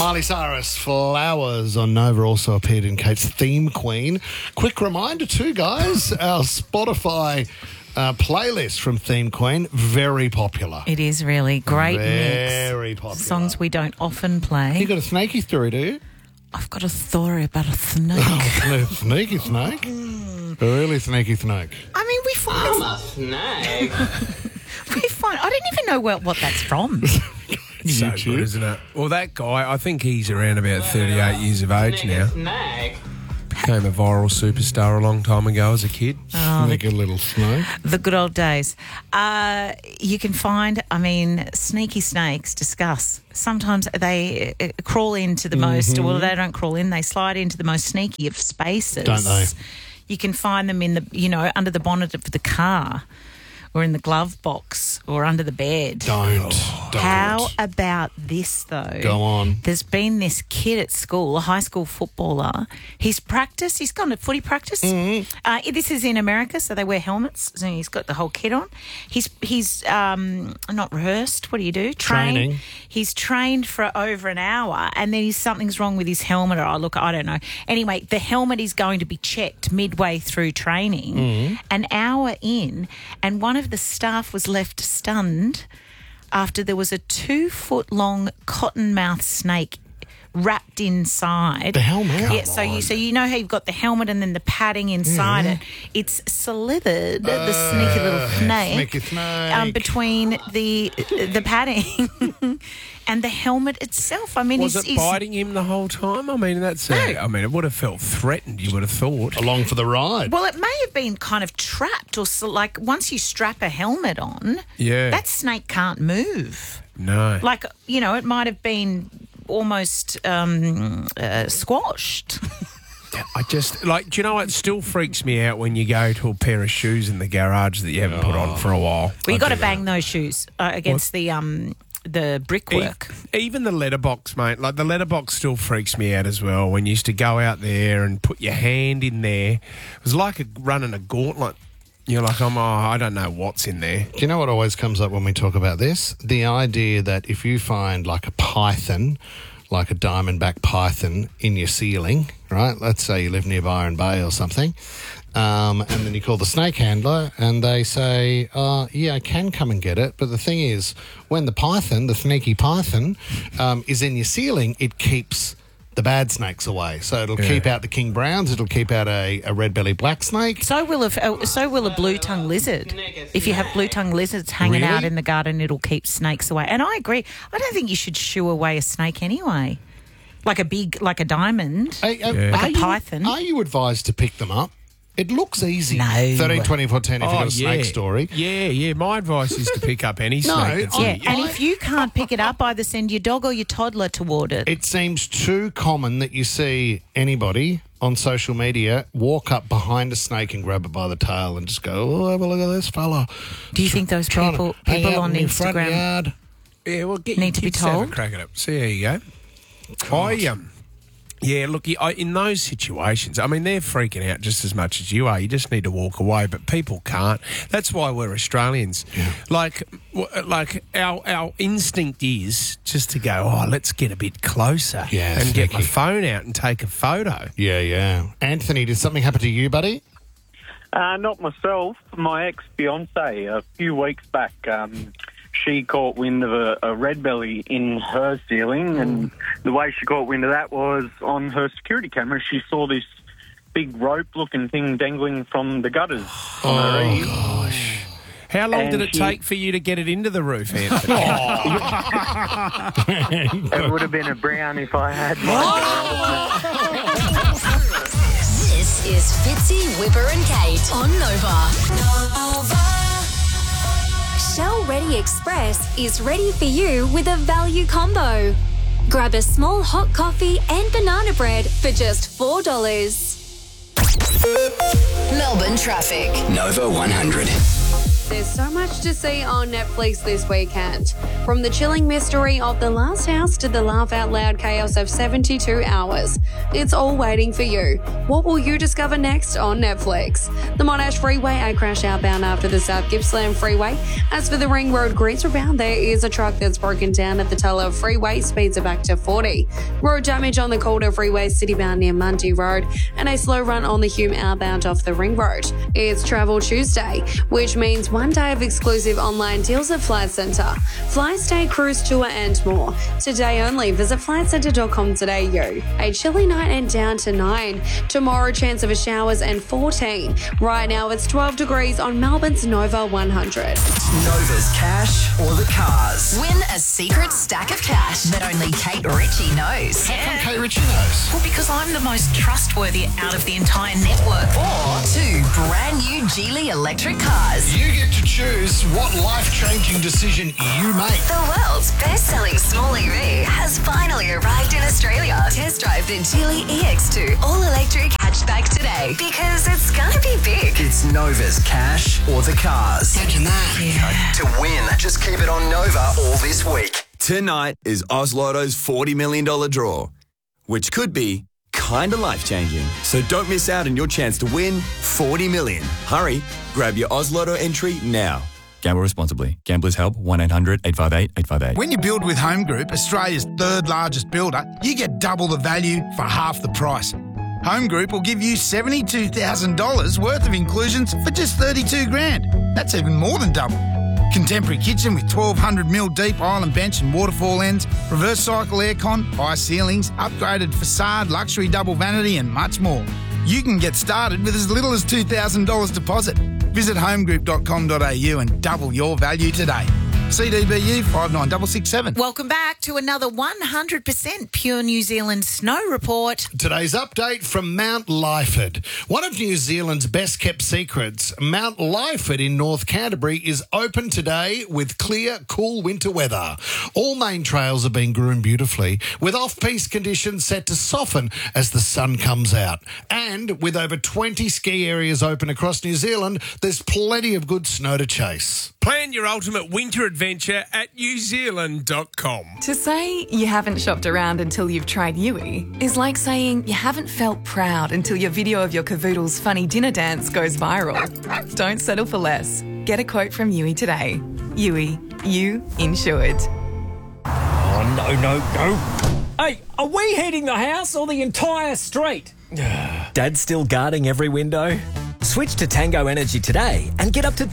Miley Cyrus, Flowers on Nova, also appeared in Kate's Theme Queen. Quick reminder too, guys, our Spotify playlist from Theme Queen, very popular. It is really great mix. Very popular. Songs we don't often play. You got a snaky story, do you? I've got a story about a snake. Sneaky snake? A really sneaky snake. I mean, we find... I'm a snake. I don't even know what that's from. So good, isn't it? Well, that guy, I think he's around about 38 years of age now. Snake. Became a viral superstar a long time ago as a kid. Sneaky little snake. The good old days. You can find, sneaky snakes, discuss. Sometimes they crawl into the most, well, they don't crawl in, they slide into the most sneaky of spaces. Don't they? You can find them in the, under the bonnet of the car or in the glove box or under the bed. Don't. How about this, though? Go on. There's been this kid at school, a high school footballer. He's gone to footy practice. This is in America, so they wear helmets. So he's got the whole kit on. He's not rehearsed. What do you do? Training. He's trained for over an hour, and then something's wrong with his helmet, or I don't know. Anyway, the helmet is going to be checked midway through training, an hour in, and one of the staff was left stunned after there was a 2-foot-long cottonmouth snake wrapped inside the helmet. Yeah, so you know how you've got the helmet and then the padding inside it. It's slithered the sneaky little snake, between the padding and the helmet itself. Was it biting him the whole time? It would have felt threatened. You would have thought along for the ride. Well, it may have been kind of trapped, or like once you strap a helmet on, that snake can't move. No, it might have been almost squashed. I just, do you know what still freaks me out when you go to a pair of shoes in the garage that you haven't put on for a while? Well, you got to bang those shoes against the brickwork. Even the letterbox, mate. Like the letterbox still freaks me out as well. When you used to go out there and put your hand in there, it was like running a gauntlet. You're like, I don't know what's in there. Do you know what always comes up when we talk about this? The idea that if you find like a python, like a diamondback python in your ceiling, right? Let's say you live near Byron Bay or something, and then you call the snake handler and they say, I can come and get it. But the thing is, when the sneaky python, is in your ceiling, it keeps the bad snakes away. So it'll keep out the king browns. It'll keep out a red-bellied black snake. So will a blue-tongued lizard. If you have blue-tongued lizards hanging out in the garden, it'll keep snakes away. And I agree. I don't think you should shoo away a snake anyway. Like a diamond, like a python. Are you advised to pick them up? It looks easy. No. 13, 24, 10 if you've got a snake story. Yeah. My advice is to pick up any snake. And if you can't pick it up, either send your dog or your toddler toward it. It seems too common that you see anybody on social media walk up behind a snake and grab it by the tail and just go, oh, have a look at this fella. Do you think those people on Instagram need to be told? Have a crack at it. So there you go. In those situations, they're freaking out just as much as you are. You just need to walk away, but people can't. That's why we're Australians. Yeah. Like our instinct is just to go, let's get a bit closer and get my phone out and take a photo. Yeah. Anthony, did something happen to you, buddy? Not myself. My ex-fiance, a few weeks back, she caught wind of a red belly in her ceiling, and the way she caught wind of that was on her security camera. She saw this big rope-looking thing dangling from the gutters on her eave. Gosh. How long did it take for you to get it into the roof, Anthony? It would have been a brown if I had This is Fitzy, Whipper and Kate on Nova. Shell Ready Express is ready for you with a value combo. Grab a small hot coffee and banana bread for just $4. Melbourne traffic. Nova 100. There's so much to see on Netflix this weekend. From the chilling mystery of The Last House to the laugh out loud chaos of 72 hours. It's all waiting for you. What will you discover next on Netflix? The Monash Freeway, a crash outbound after the South Gippsland Freeway. As for the Ring Road Greens Round, there is a truck that's broken down at the Tulla Freeway, speeds are back to 40. Road damage on the Calder Freeway, citybound near Mundy Road, and a slow run on the Hume outbound off the Ring Road. It's Travel Tuesday, which means one day of exclusive online deals at Flight Centre. Fly, stay, cruise, tour and more. Today only, visit flightcentre.com.au. A chilly night and down to 9. Tomorrow, chance of a showers and 14. Right now, it's 12 degrees on Melbourne's Nova 100. Nova's cash or the cars. Win a secret stack of cash that only Kate Ritchie knows. How come Kate Ritchie knows? Well, because I'm the most trustworthy out of the entire network. Or 2 brand new Geely electric cars. You get to choose what life-changing decision you make. The world's best-selling small EV has finally arrived in Australia. Test drive the Geely EX2 all-electric hatchback today because it's gonna be big. It's Nova's cash or the cars. Imagine that. To win, just keep it on Nova all this week. Tonight is Oz Lotto's $40 million draw, which could be kind of life-changing. So don't miss out on your chance to win $40 million. Hurry, grab your Oz Lotto entry now. Gamble responsibly. Gamblers Help, 1-800-858-858. When you build with Home Group, Australia's third largest builder, you get double the value for half the price. Home Group will give you $72,000 worth of inclusions for just $32,000. That's even more than double. Contemporary kitchen with 1,200mm deep island bench and waterfall ends, reverse cycle aircon, high ceilings, upgraded facade, luxury double vanity and much more. You can get started with as little as $2,000 deposit. Visit homegroup.com.au and double your value today. CDBU 59667. Welcome back to another 100% pure New Zealand snow report. Today's update from Mount Lyford. One of New Zealand's best-kept secrets, Mount Lyford in North Canterbury is open today with clear, cool winter weather. All main trails are being groomed beautifully, with off-piste conditions set to soften as the sun comes out. And with over 20 ski areas open across New Zealand, there's plenty of good snow to chase. Plan your ultimate winter adventure at newzealand.com. To say you haven't shopped around until you've tried Yui is like saying you haven't felt proud until your video of your cavoodle's funny dinner dance goes viral. Don't settle for less. Get a quote from Yui today. Yui, you insured. Oh, no. Hey, are we heating the house or the entire street? Dad's still guarding every window? Switch to Tango Energy today and get up to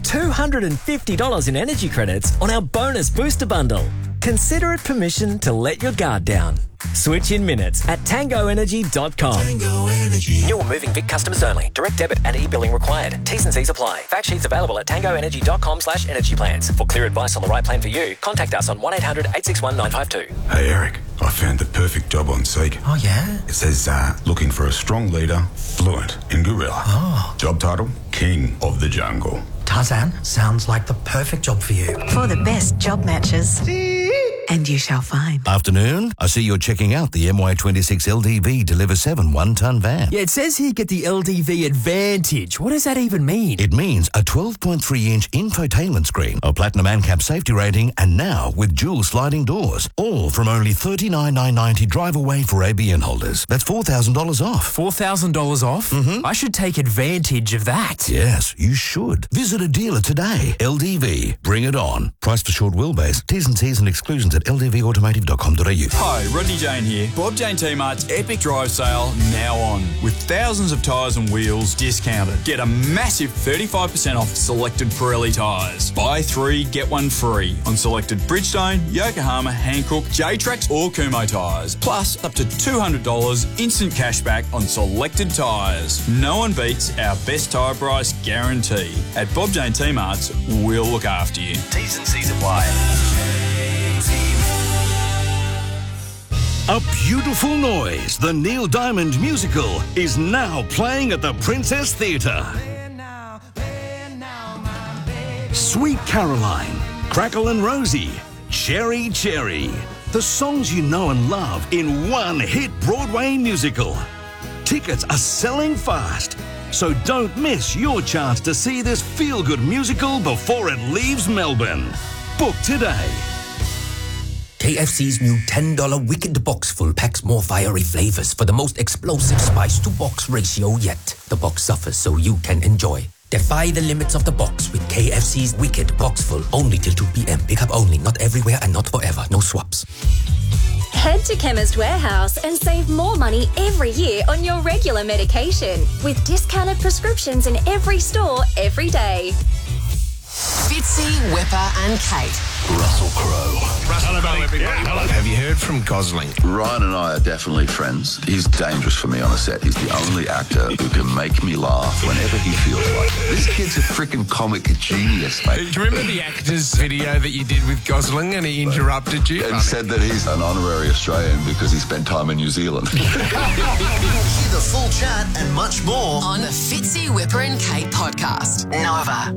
$250 in energy credits on our bonus booster bundle. Consider it permission to let your guard down. Switch in minutes at tangoenergy.com. Tango Energy. New or moving Vic customers only. Direct debit and e-billing required. T's and C's apply. Fact sheets available at tangoenergy.com/energy plans. For clear advice on the right plan for you, contact us on 1-800-861-952. Hey Eric, I found the perfect job on Seek. Oh yeah? It says looking for a strong leader, fluent in gorilla. Oh. Job title, King of the Jungle. Tarzan, sounds like the perfect job for you. For the best job matches. And you shall find. Afternoon. I see you're checking out the MY26 LDV Deliver 7 one-ton van. Yeah, it says here get the LDV Advantage. What does that even mean? It means a 12.3-inch infotainment screen, a platinum ANCAP safety rating, and now with dual sliding doors. All from only $39,990 drive away for ABN holders. That's $4,000 off. $4,000 off? Mm-hmm. I should take advantage of that. Yes, you should. Visit a dealer today. LDV. Bring it on. Price for short wheelbase. T's and C's and exclusions at ldvautomotive.com.au. Hi, Rodney Jane here. Bob Jane T-Mart's epic drive sale now on, with thousands of tyres and wheels discounted. Get a massive 35% off selected Pirelli tyres. Buy 3, get 1 free on selected Bridgestone, Yokohama, Hankook, J-Trax or Kumho tyres. Plus up to $200 instant cashback on selected tyres. No one beats our best tyre price guarantee. At Bob Jane T-Mart's, we'll look after you. T's and C's apply. A Beautiful Noise, the Neil Diamond musical, is now playing at the Princess Theatre. Sweet Caroline, Crackle and Rosie, Cherry Cherry. The songs you know and love in one hit Broadway musical. Tickets are selling fast. So don't miss your chance to see this feel-good musical before it leaves Melbourne. Book today. KFC's new $10 Wicked Box Full packs more fiery flavors for the most explosive spice-to-box ratio yet. The box suffers so you can enjoy. Defy the limits of the box with KFC's Wicked Box Full. Only till 2 p.m. Pick up only. Not everywhere and not forever. No swaps. Head to Chemist Warehouse and save more money every year on your regular medication with discounted prescriptions in every store every day. Fitzy, Whipper and Kate. Russell Crowe. Hello, everybody. Hello. Have you heard from Gosling? Ryan and I are definitely friends. He's dangerous for me on a set. He's the only actor who can make me laugh whenever he feels like it. This kid's a freaking comic genius, mate. Do you remember the actors video that you did with Gosling and he interrupted you? And said that he's an honorary Australian because he spent time in New Zealand. Hear the full chat and much more on the Fitzy, Whipper and Kate podcast. Nova.